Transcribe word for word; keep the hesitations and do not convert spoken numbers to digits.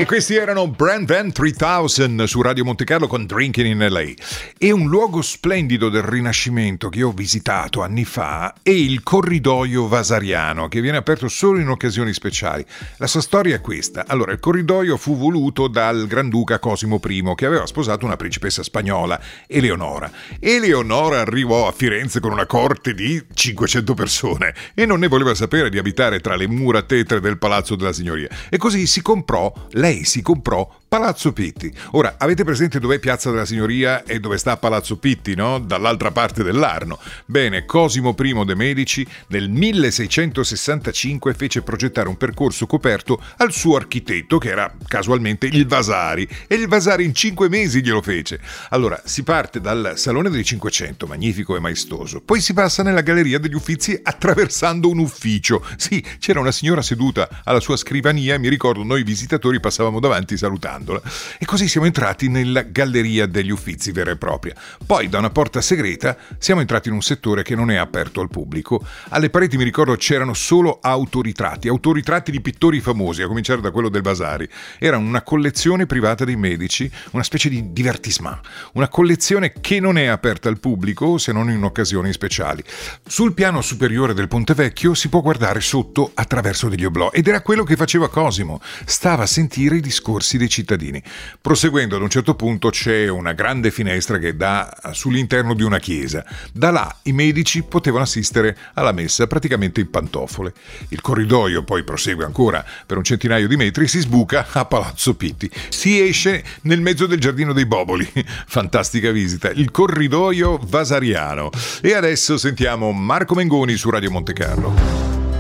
E questi erano Brand Van tremila su Radio Monte Carlo con Drinking in L A. E un luogo splendido del Rinascimento che ho visitato anni fa è il corridoio vasariano, che viene aperto solo in occasioni speciali. La sua storia è questa. Allora, il corridoio fu voluto dal Granduca Cosimo I, che aveva sposato una principessa spagnola, Eleonora. Eleonora arrivò a Firenze con una corte di cinquecento persone e non ne voleva sapere di abitare tra le mura tetre del Palazzo della Signoria. E così si comprò, lei si comprò Palazzo Pitti. Ora, avete presente dov'è Piazza della Signoria e dove sta Palazzo Pitti, no? Dall'altra parte dell'Arno. Bene, Cosimo I de' Medici nel milleseicentosessantacinque fece progettare un percorso coperto al suo architetto, che era casualmente il Vasari, e il Vasari in cinque mesi glielo fece. Allora, si parte dal Salone dei Cinquecento, magnifico e maestoso, poi si passa nella Galleria degli Uffizi attraversando un ufficio. Sì, c'era una signora seduta alla sua scrivania e mi ricordo noi visitatori passavamo davanti salutandola. E così siamo entrati nella Galleria degli Uffizi vera e propria. Poi da una porta segreta siamo entrati in un settore che non è aperto al pubblico. Alle pareti mi ricordo c'erano solo autoritratti, autoritratti di pittori famosi, a cominciare da quello del Vasari. Era una collezione privata dei Medici, una specie di divertissement, una collezione che non è aperta al pubblico se non in occasioni speciali. Sul piano superiore del Ponte Vecchio si può guardare sotto attraverso degli oblò, ed era quello che faceva Cosimo, stava a sentire i discorsi dei cittadini. Proseguendo, ad un certo punto c'è una grande finestra che dà sull'interno di una chiesa. Da là i Medici potevano assistere alla messa praticamente in pantofole. Il corridoio poi prosegue ancora per un centinaio di metri e si sbuca a Palazzo Pitti. Si esce nel mezzo del Giardino dei Boboli. Fantastica visita, il corridoio vasariano. E adesso sentiamo Marco Mengoni su Radio Monte Carlo.